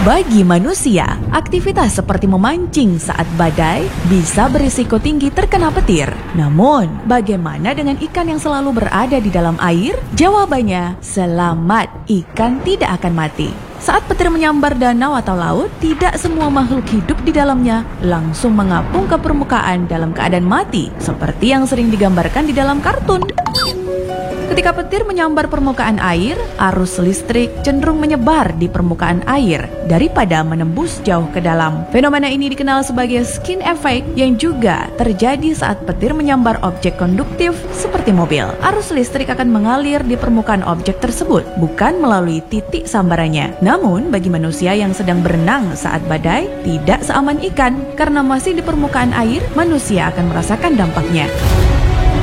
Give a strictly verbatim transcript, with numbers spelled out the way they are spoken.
Bagi manusia, aktivitas seperti memancing saat badai bisa berisiko tinggi terkena petir. Namun, bagaimana dengan ikan yang selalu berada di dalam air? Jawabannya, selamat, ikan tidak akan mati. Saat petir menyambar danau atau laut, tidak semua makhluk hidup di dalamnya langsung mengapung ke permukaan dalam keadaan mati, seperti yang sering digambarkan di dalam kartun. Ketika petir menyambar permukaan air, arus listrik cenderung menyebar di permukaan air daripada menembus jauh ke dalam. Fenomena ini dikenal sebagai skin effect yang juga terjadi saat petir menyambar objek konduktif seperti mobil. Arus listrik akan mengalir di permukaan objek tersebut, bukan melalui titik sambarannya. Namun, bagi manusia yang sedang berenang saat badai, tidak seaman ikan. Karena masih di permukaan air, manusia akan merasakan dampaknya.